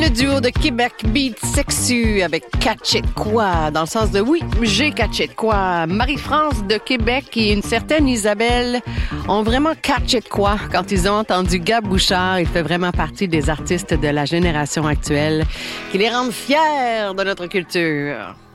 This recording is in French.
Le duo de Québec Beat Sexu avec Catché de quoi, dans le sens de oui, j'ai catché de quoi. Marie-France de Québec et une certaine Isabelle ont vraiment catché de quoi quand ils ont entendu Gab Bouchard. Il fait vraiment partie des artistes de la génération actuelle qui les rendent fiers de notre culture.